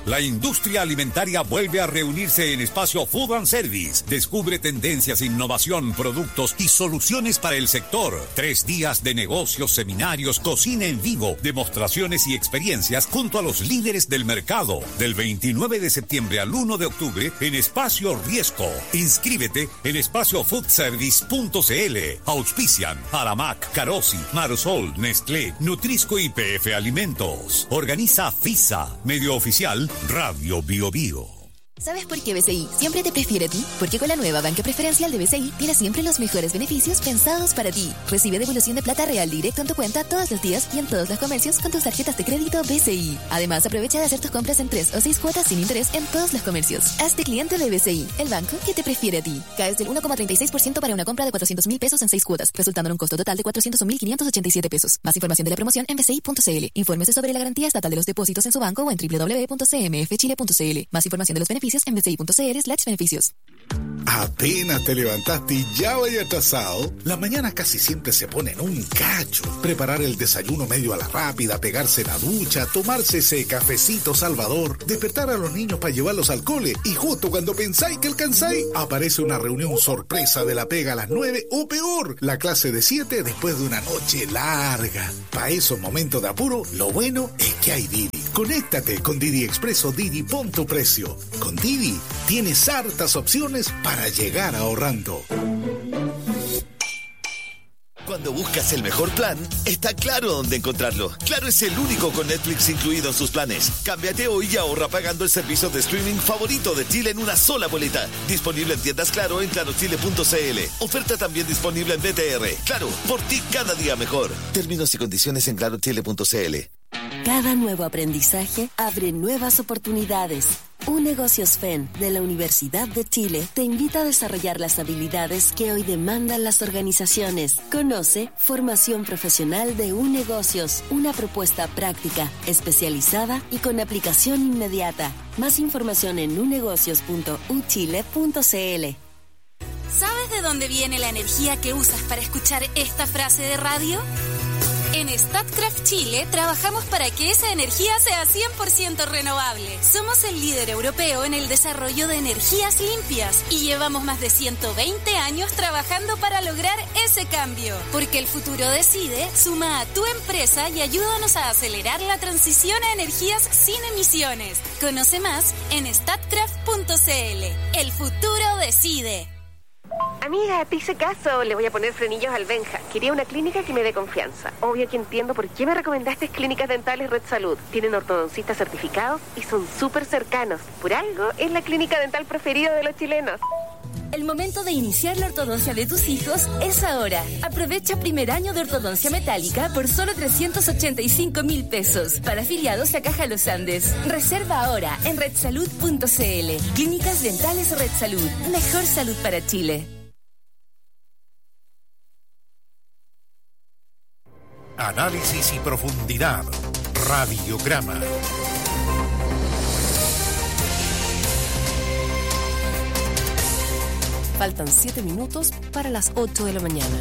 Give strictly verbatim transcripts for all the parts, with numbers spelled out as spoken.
La industria alimentaria vuelve a reunirse en Espacio Food and Service. Descubre tendencias, innovación, productos y soluciones para el sector. Tres días de negocios, seminarios, cocina en vivo, demostraciones y experiencias junto a los líderes del mercado. Del veintinueve de septiembre al uno de octubre en Espacio Riesco. Inscríbete en espacio food service punto c l. Auspician Aramac, Carosi, Marosol, Nestlé, Nutrisco y P F Alimentos. Organiza FISA. Medio oficial Radio Bio Bio. ¿Sabes por qué B C I siempre te prefiere a ti? Porque con la nueva banca preferencial de B C I tienes siempre los mejores beneficios pensados para ti. Recibe devolución de plata real directo en tu cuenta todos los días y en todos los comercios con tus tarjetas de crédito B C I. Además, aprovecha de hacer tus compras en tres o seis cuotas sin interés en todos los comercios. Hazte cliente de B C I, el banco que te prefiere a ti. Caes del uno coma treinta y seis por ciento para una compra de cuatrocientos mil pesos en seis cuotas, resultando en un costo total de cuatrocientos mil quinientos ochenta y siete pesos. Más información de la promoción en b c i punto c l. Infórmese sobre la garantía estatal de los depósitos en su banco o en doble u doble u doble u punto c m f chile punto c l. Más información de los beneficios en b c i punto c l slash beneficios. Apenas te levantaste y ya vaya atrasado. Las mañanas casi siempre se ponen un cacho. Preparar el desayuno medio a la rápida, pegarse la ducha, tomarse ese cafecito salvador, despertar a los niños para llevarlos al cole y justo cuando pensáis que alcanzáis, aparece una reunión sorpresa de la pega a las nueve o peor, la clase de siete después de una noche larga. Para esos momentos de apuro, lo bueno es que hay Didi. Conéctate con Didi Express o Didi Pon tu Precio. Con Didi tienes hartas opciones para llegar ahorrando. Cuando buscas el mejor plan, está claro dónde encontrarlo. Claro es el único con Netflix incluido en sus planes. Cámbiate hoy y ahorra pagando el servicio de streaming favorito de Chile en una sola boleta. Disponible en tiendas Claro en claro chile punto c l. Oferta también disponible en B T R. Claro, por ti cada día mejor. Términos y condiciones en claro chile punto c l. Cada nuevo aprendizaje abre nuevas oportunidades. UNegocios F E N de la Universidad de Chile te invita a desarrollar las habilidades que hoy demandan las organizaciones. Conoce Formación Profesional de UNegocios, una propuesta práctica, especializada y con aplicación inmediata. Más información en unegocios punto u chile punto c l. ¿Sabes de dónde viene la energía que usas para escuchar esta frase de radio? En Statkraft Chile trabajamos para que esa energía sea cien por ciento renovable. Somos el líder europeo en el desarrollo de energías limpias y llevamos más de ciento veinte años trabajando para lograr ese cambio. Porque el futuro decide, suma a tu empresa y ayúdanos a acelerar la transición a energías sin emisiones. Conoce más en statkraft punto c l. El futuro decide. Amiga, te hice caso. Le voy a poner frenillos al Benja. Quería una clínica que me dé confianza. Obvio que entiendo por qué me recomendaste Clínicas Dentales Red Salud. Tienen ortodoncistas certificados y son súper cercanos. Por algo, es la clínica dental preferida de los chilenos. El momento de iniciar la ortodoncia de tus hijos es ahora. Aprovecha primer año de ortodoncia metálica por solo trescientos ochenta y cinco mil pesos para afiliados a Caja Los Andes. Reserva ahora en red salud punto c l. Clínicas Dentales Red Salud. Mejor salud para Chile. Análisis y profundidad. Radiograma. Faltan siete minutos para las ocho de la mañana.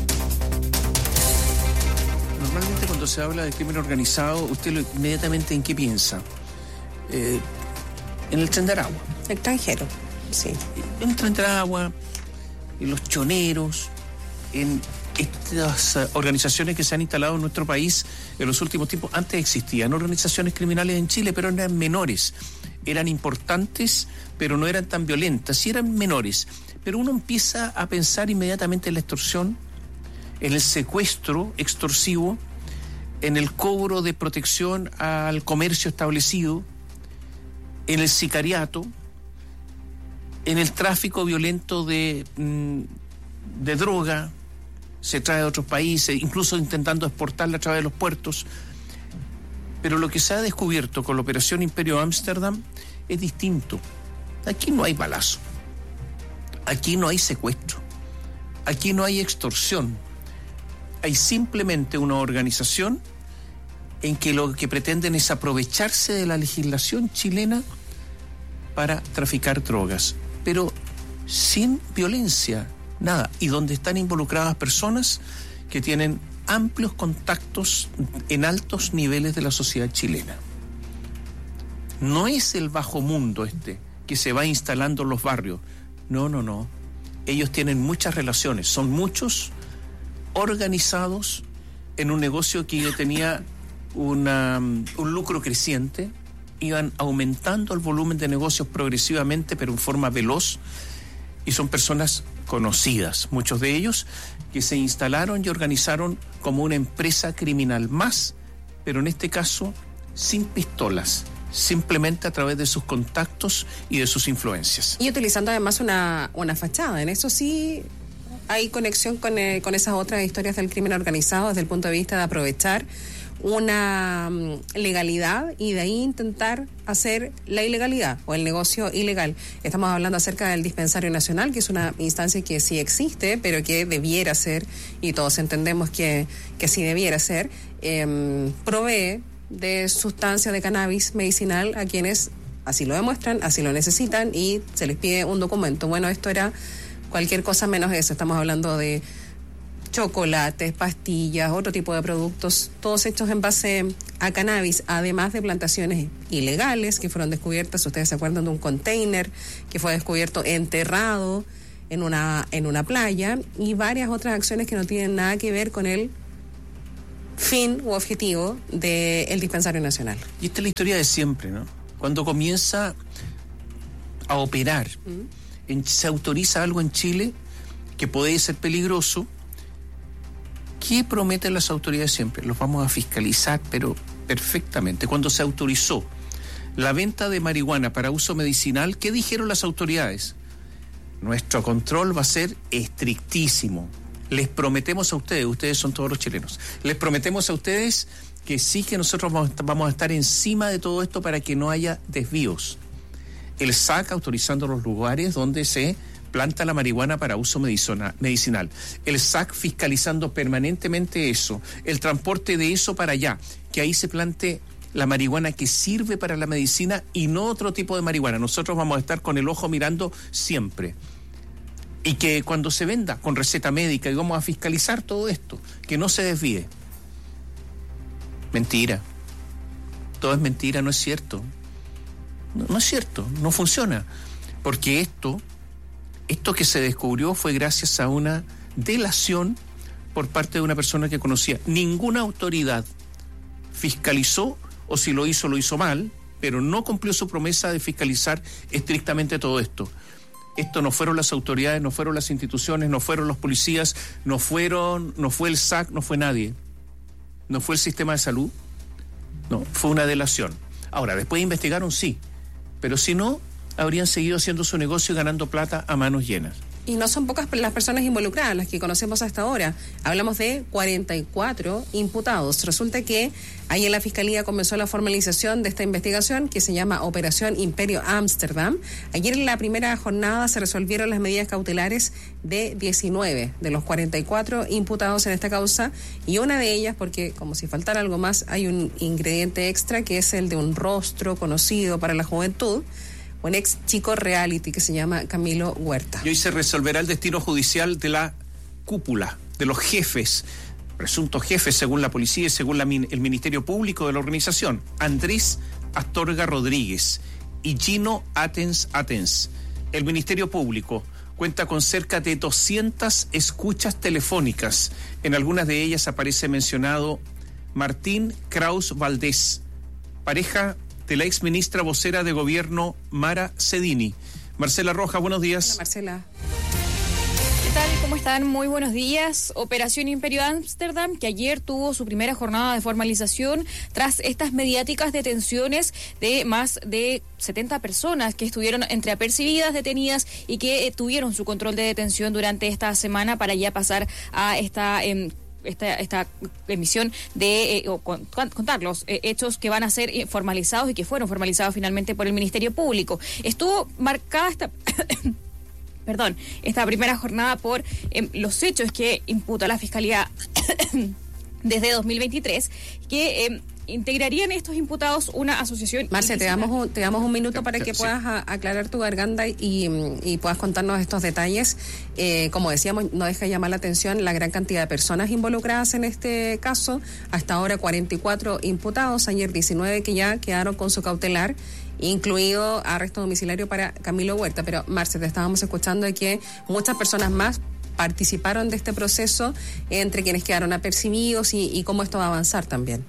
Normalmente cuando se habla de crimen organizado, usted lo, inmediatamente ¿en qué piensa? Eh, en el Tren de Aragua. Extranjero, sí. En el Tren de Aragua, en los choneros, en estas uh, organizaciones que se han instalado en nuestro país en los últimos tiempos. Antes existían organizaciones criminales en Chile, pero eran menores. Eran importantes, pero no eran tan violentas. Sí eran menores. Pero uno empieza a pensar inmediatamente en la extorsión, en el secuestro extorsivo, en el cobro de protección al comercio establecido, en el sicariato, en el tráfico violento de, de droga, se trae de otros países, incluso intentando exportarla a través de los puertos. Pero lo que se ha descubierto con la Operación Imperio Ámsterdam es distinto. Aquí no hay balazo. Aquí no hay secuestro, aquí no hay extorsión, hay simplemente una organización en que lo que pretenden es aprovecharse de la legislación chilena para traficar drogas, pero sin violencia, nada, y donde están involucradas personas que tienen amplios contactos en altos niveles de la sociedad chilena. No es el bajo mundo este que se va instalando en los barrios. No, no, no. Ellos tienen muchas relaciones, son muchos organizados en un negocio que tenía una, un lucro creciente, iban aumentando el volumen de negocios progresivamente, pero en forma veloz, y son personas conocidas, muchos de ellos, que se instalaron y organizaron como una empresa criminal más, pero en este caso sin pistolas, simplemente a través de sus contactos y de sus influencias. Y utilizando además una, una fachada. En eso sí hay conexión con, eh, con esas otras historias del crimen organizado desde el punto de vista de aprovechar una um, legalidad y de ahí intentar hacer la ilegalidad o el negocio ilegal. Estamos hablando acerca del Dispensario Nacional, que es una instancia que sí existe, pero que debiera ser, y todos entendemos que, que sí debiera ser, eh, provee de sustancia de cannabis medicinal a quienes así lo demuestran, así lo necesitan y se les pide un documento. Bueno, esto era cualquier cosa menos eso. Estamos hablando de chocolates, pastillas, otro tipo de productos, todos hechos en base a cannabis, además de plantaciones ilegales que fueron descubiertas. Ustedes se acuerdan de un container que fue descubierto enterrado en una, en una playa, y varias otras acciones que no tienen nada que ver con el fin u objetivo del Dispensario Nacional. Y esta es la historia de siempre, ¿no? Cuando comienza a operar, ¿Mm? en, se autoriza algo en Chile que puede ser peligroso. ¿Qué prometen las autoridades siempre? Los vamos a fiscalizar, pero perfectamente. Cuando se autorizó la venta de marihuana para uso medicinal, ¿qué dijeron las autoridades? Nuestro control va a ser estrictísimo. Les prometemos a ustedes, ustedes son todos los chilenos, les prometemos a ustedes que sí, que nosotros vamos a estar encima de todo esto para que no haya desvíos. El S A C autorizando los lugares donde se planta la marihuana para uso medicinal. El S A C fiscalizando permanentemente eso, el transporte de eso para allá, que ahí se plante la marihuana que sirve para la medicina y no otro tipo de marihuana. Nosotros vamos a estar con el ojo mirando siempre. Y que cuando se venda con receta médica, y vamos a fiscalizar todo esto, que no se desvíe. Mentira. Todo es mentira, no es cierto. No, no es cierto, no funciona. Porque esto, esto que se descubrió fue gracias a una delación por parte de una persona que conocía. Ninguna autoridad fiscalizó, o si lo hizo, lo hizo mal, pero no cumplió su promesa de fiscalizar estrictamente todo esto. Esto no fueron las autoridades, no fueron las instituciones, no fueron los policías, no fueron, no fue el S A C, no fue nadie. No fue el sistema de salud, no, fue una delación. Ahora, después investigaron, sí, pero si no, habrían seguido haciendo su negocio y ganando plata a manos llenas. Y no son pocas las personas involucradas, las que conocemos hasta ahora. Hablamos de cuarenta y cuatro imputados. Resulta que ahí en la Fiscalía comenzó la formalización de esta investigación que se llama Operación Imperio Ámsterdam. Ayer en la primera jornada se resolvieron las medidas cautelares de diecinueve de los cuarenta y cuatro imputados en esta causa, y una de ellas, porque como si faltara algo más, hay un ingrediente extra que es el de un rostro conocido para la juventud, un ex chico reality que se llama Camilo Huerta. Y hoy se resolverá el destino judicial de la cúpula, de los jefes, presuntos jefes según la policía y según la, el Ministerio Público de la organización, Andrés Astorga Rodríguez y Gino Atens Atens. El Ministerio Público cuenta con cerca de doscientas escuchas telefónicas. En algunas de ellas aparece mencionado Martín Kraus Valdés, pareja de la ex ministra vocera de gobierno Mara Cedini. Marcela Rojas, buenos días. Hola, Marcela. ¿Qué tal? ¿Cómo están? Muy buenos días. Operación Imperio Ámsterdam, que ayer tuvo su primera jornada de formalización tras estas mediáticas detenciones de más de setenta personas que estuvieron entre apercibidas, detenidas y que eh, tuvieron su control de detención durante esta semana para ya pasar a esta eh, Esta, esta emisión de eh, o con, contar los eh, hechos que van a ser eh, formalizados y que fueron formalizados finalmente por el Ministerio Público. Estuvo marcada esta perdón, esta primera jornada por eh, los hechos que imputa la Fiscalía desde dos mil veintitrés, que eh, integrarían estos imputados una asociación. Marce, te damos un, te damos un minuto para que puedas a, aclarar tu garganta y, y puedas contarnos estos detalles. Eh, como decíamos, no deja de llamar la atención la gran cantidad de personas involucradas en este caso. Hasta ahora cuarenta y cuatro imputados, ayer diecinueve que ya quedaron con su cautelar, incluido arresto domiciliario para Camilo Huerta. Pero Marce, te estábamos escuchando de que muchas personas más participaron de este proceso, entre quienes quedaron apercibidos y, y cómo esto va a avanzar también.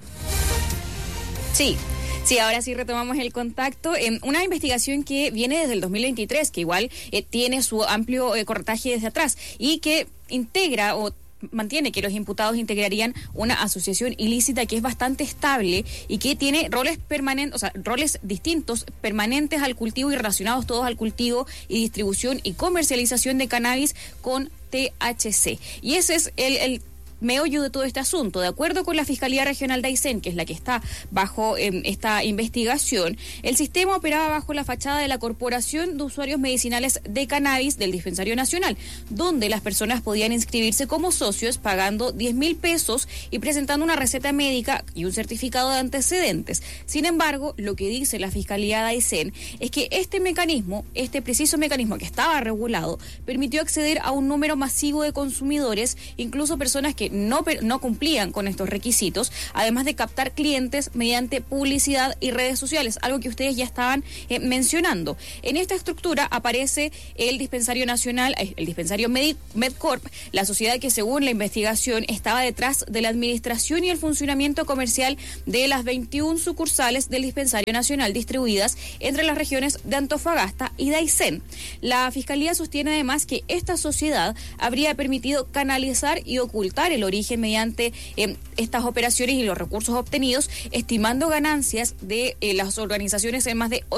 Sí. Sí, ahora sí retomamos el contacto. En una investigación que viene desde el dos mil veintitrés, que igual eh, tiene su amplio eh, corretaje desde atrás y que integra o mantiene que los imputados integrarían una asociación ilícita que es bastante estable y que tiene roles permanentes, o sea, roles distintos, permanentes al cultivo y relacionados todos al cultivo y distribución y comercialización de cannabis con T H C. Y ese es el, el meollo de todo este asunto. De acuerdo con la Fiscalía Regional de Aysén, que es la que está bajo eh, esta investigación, el sistema operaba bajo la fachada de la Corporación de Usuarios Medicinales de Cannabis del Dispensario Nacional, donde las personas podían inscribirse como socios pagando diez mil pesos y presentando una receta médica y un certificado de antecedentes. Sin embargo, lo que dice la Fiscalía de Aysén es que este mecanismo, este preciso mecanismo que estaba regulado, permitió acceder a un número masivo de consumidores, incluso personas que No, no cumplían con estos requisitos, además de captar clientes mediante publicidad y redes sociales, algo que ustedes ya estaban eh, mencionando. En esta estructura aparece el Dispensario Nacional, el Dispensario Med- Medcorp, la sociedad que según la investigación estaba detrás de la administración y el funcionamiento comercial de las veintiuna sucursales del Dispensario Nacional distribuidas entre las regiones de Antofagasta y de Aysén. La Fiscalía sostiene además que esta sociedad habría permitido canalizar y ocultar el origen mediante eh, estas operaciones y los recursos obtenidos, estimando ganancias de eh, las organizaciones en más de